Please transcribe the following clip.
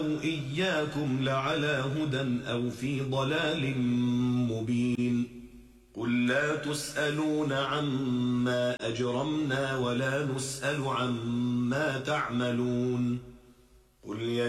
إياكم لعلى هدى أو في ضلال مبين قل لا تسألون عما أجرمنا ولا نسأل عما تعملون قل